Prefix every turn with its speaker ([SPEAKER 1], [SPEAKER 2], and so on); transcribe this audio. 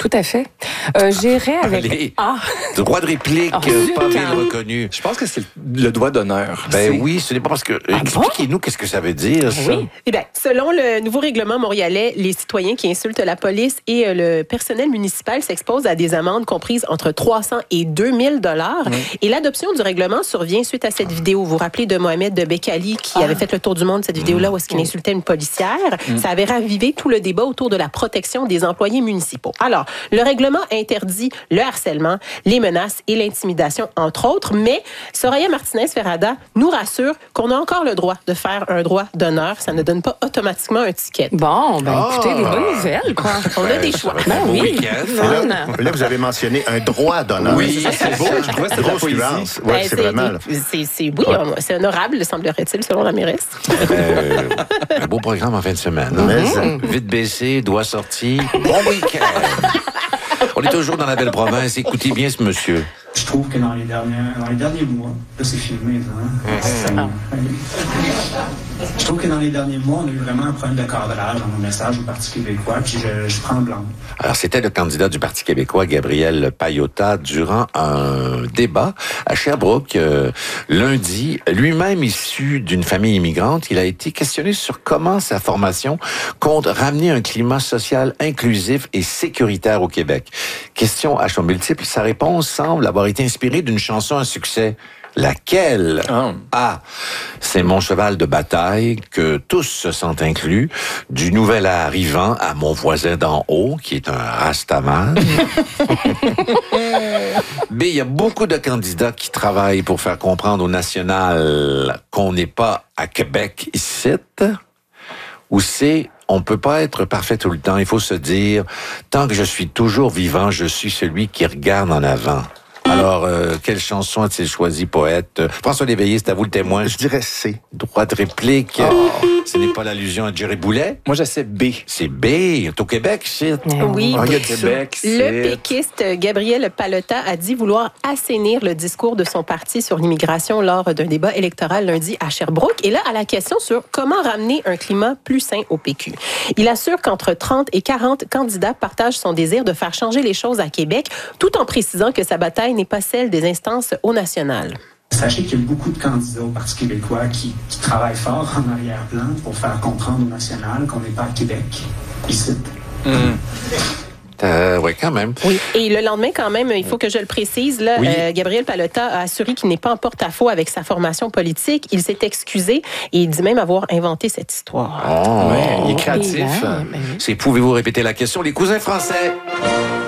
[SPEAKER 1] Tout à fait. J'irai avec
[SPEAKER 2] Allez.
[SPEAKER 1] A.
[SPEAKER 2] Droit de réplique, pas bien reconnu.
[SPEAKER 3] Je pense que c'est le doigt d'honneur.
[SPEAKER 2] Ben oui, ce n'est pas parce que... Expliquez-nous qu'est-ce que ça veut dire, ça.
[SPEAKER 1] Oui.
[SPEAKER 4] Eh bien, selon le nouveau règlement montréalais, les citoyens qui insultent la police et le personnel municipal s'exposent à des amendes comprises entre 300 et 2000 dollars. Et l'adoption du règlement survient suite à cette vidéo. Vous vous rappelez de Mohamed de Bekali qui avait fait le tour du monde, cette vidéo-là, où est-ce qu'il insultait une policière. Ça avait ravivé tout le débat autour de la protection des employés municipaux. Alors, le règlement interdit le harcèlement, les menaces et l'intimidation, entre autres, mais Soraya Martinez-Ferrada nous rassure qu'on a encore le droit de faire un droit d'honneur. Ça ne donne pas automatiquement un ticket.
[SPEAKER 1] Bon, écoutez, des bonnes nouvelles, quoi.
[SPEAKER 4] On a des choix.
[SPEAKER 2] Ça va être un beau week-end.
[SPEAKER 5] Là, vous avez mentionné un droit d'honneur.
[SPEAKER 3] Oui, c'est beau. Je vois que c'est de la poésie.
[SPEAKER 5] Oui,
[SPEAKER 4] Ben,
[SPEAKER 5] c'est vraiment...
[SPEAKER 4] c'est honorable, semblerait-il, selon la mairesse.
[SPEAKER 2] Un beau programme en fin de semaine. Hein? Vite baissé, doigt sorti. Bon week-end. On est toujours dans la belle province. Écoutez bien ce monsieur.
[SPEAKER 6] Je trouve que dans les derniers mois, là c'est filmé, hein? Je trouve que dans les derniers mois, on a eu vraiment un problème de cadrage dans nos messages au Parti québécois, puis je prends le blanc.
[SPEAKER 2] Alors, c'était le candidat du Parti québécois, Gabriel Payota, durant un débat à Sherbrooke lundi. Lui-même issu d'une famille immigrante, il a été questionné sur comment sa formation compte ramener un climat social inclusif et sécuritaire au Québec. Question à choix multiples, sa réponse semble avoir été inspirée d'une chanson à succès. Laquelle? A. C'est mon cheval de bataille, que tous se sentent inclus, du nouvel arrivant à mon voisin d'en haut, qui est un rastaman. B. Il y a beaucoup de candidats qui travaillent pour faire comprendre au national qu'on n'est pas à Québec ici. Ou C. On peut pas être parfait tout le temps. Il faut se dire, tant que je suis toujours vivant, je suis celui qui regarde en avant. Alors, quelle chanson a-t-il choisi, poète? François Léveillé, c'est à vous le témoin.
[SPEAKER 5] Je dirais C.
[SPEAKER 2] Droit de réplique. Ce n'est pas l'allusion à Jerry Boulet.
[SPEAKER 3] Moi, j'essaie B.
[SPEAKER 2] C'est B. C'est au Québec, c'est.
[SPEAKER 4] Oui.
[SPEAKER 3] Il y a du Québec.
[SPEAKER 4] Le péquiste Gabriel Payota a dit vouloir assainir le discours de son parti sur l'immigration lors d'un débat électoral lundi à Sherbrooke. Et là, à la question sur comment ramener un climat plus sain au PQ. Il assure qu'entre 30 et 40 candidats partagent son désir de faire changer les choses à Québec, tout en précisant que sa bataille n'est pas celle des instances au national.
[SPEAKER 6] Sachez qu'il y a beaucoup de candidats au Parti québécois qui travaillent fort en arrière-plan pour faire comprendre au national qu'on n'est pas à Québec, ici.
[SPEAKER 2] Oui, quand même.
[SPEAKER 4] Oui, et le lendemain, quand même, il faut que je le précise, là, Gabriel Payota a assuré qu'il n'est pas en porte-à-faux avec sa formation politique. Il s'est excusé et il dit même avoir inventé cette histoire.
[SPEAKER 3] Il est créatif.
[SPEAKER 2] C'est, pouvez-vous répéter la question? Les cousins français.